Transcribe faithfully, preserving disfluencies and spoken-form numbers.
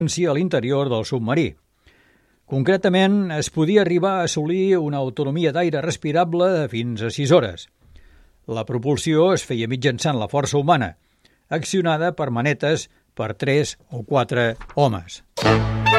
a l'interior del submarí. Concretament, es podia arribar a assolir una autonomia d'aire respirable de fins a sis hores. La propulsió es feia mitjançant la força humana, accionada per manetes per tres o quatre homes.